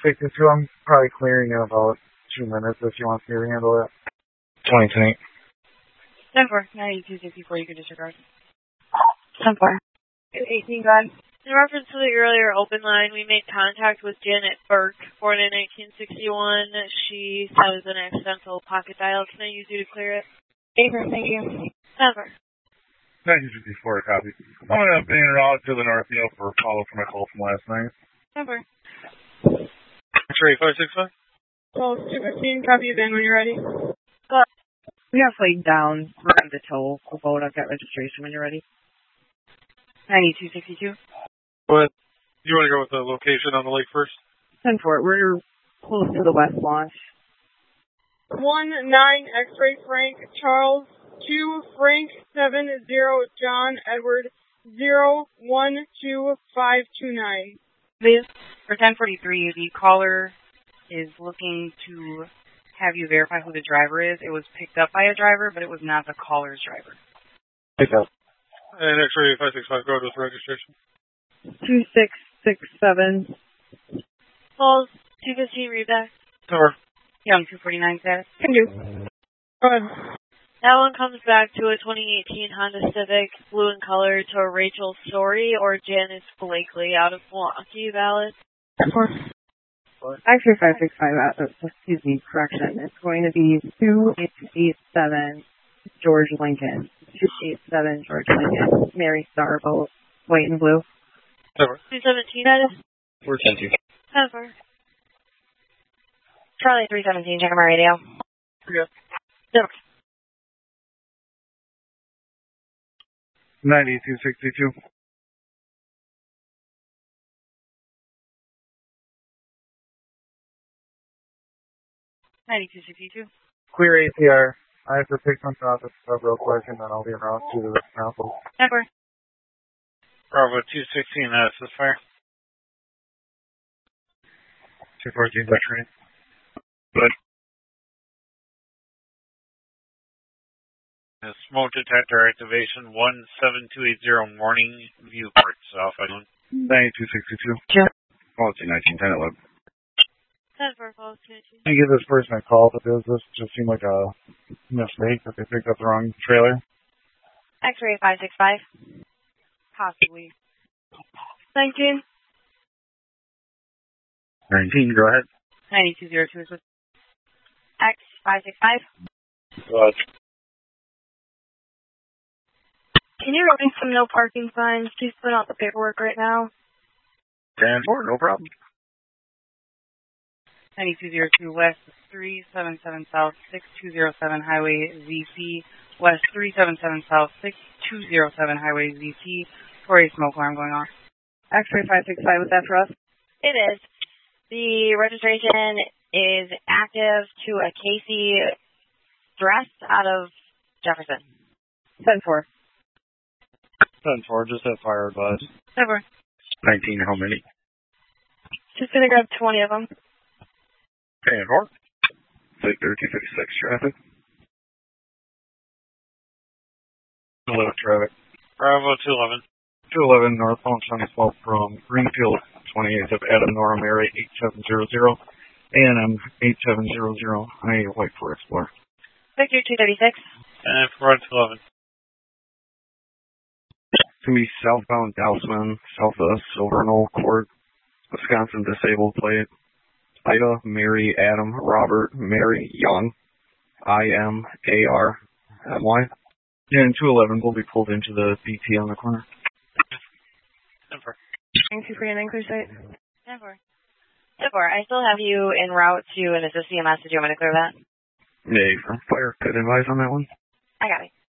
62, I'm probably clearing in about 2 minutes if you want me to handle it. 2010. 10-4. 9264, you can disregard. 10-4. 18, God. In reference to the earlier open line, we made contact with Janet Burke, born in 1961. She has an accidental pocket dial. Can I use you to clear it? Paper, thank you. 10-4. 1954, copy. I'm going to be en route to the North Hill for a follow for my call from last night. 10-4. X-ray 565. Call 215, copy again when you're ready. We have flagged down. We're going to tow the boat. I've got registration when you're ready. 9262. Go ahead. You want to go with the location on the lake first? 10-4. We're close to the west launch. 19 X-ray Frank Charles 2 Frank 70 John Edward 012529. Please. For 1043, the caller is looking to have you verify who the driver is. It was picked up by a driver, but it was not the caller's driver. Pick up. And X-ray 565, go with registration. 2667. Calls 215, read back. Tower. Young 249 status. Can do. Go ahead. That one comes back to a 2018 Honda Civic, blue in color, to Rachel Story or Janice Blakely out of Milwaukee, valid. Actually, 565, correction. It's going to be 2887 George Lincoln. 287 George Lincoln. Mary Starboat, white and blue. Tower. 217, that is. 410. 10-4. Charlie 317, check my radio. Yeah. Yep. 9262. Clear ATR. I have to pick something out this stuff real quick and then I'll be around to the council. 10-4. Bravo 216, that's the fire. 214, veteran. Good. Smoke detector activation 17280 morning Viewport South Island. 9262. Policy 1910 11. 10-4, calls 218. I give this person a call, but this just seemed like a mistake that they picked up the wrong trailer. X-ray 565. Possibly. 19. 19, go ahead. 9202 is with X565. Good. Can you write some no parking signs? Please put out the paperwork right now. 10-4, no problem. 9202 West 377 South 6207 Highway ZC. West 377 South 6207 Highway ZC. For a smoke alarm going off. X-ray 565, what's that for us? It is. The registration is active to a Casey dress out of Jefferson. 10-4. 10-4, just have fire advice. 10-4. 19, how many? Just gonna grab 20 of them. 10-4. Victor 256 traffic. Hello, traffic. Bravo 211. 211 northbound 12 from Greenfield 28th of Adam Nora Mary 8700 A&M 8700. I need a white for Explorer. Victor 236. And for 211. To be southbound Dousman, south of Silver Knoll Court, Wisconsin disabled plate. Ida, Mary, Adam, Robert, Mary, Young, IMARMY. And 211 will be pulled into the BT on the corner. 10-4. Thank you for your clear site. 10-4. 10-4. I still have you en route to an assist CMS. Did you want me to clear that? Yeah, fire. Good advice on that one. I got it.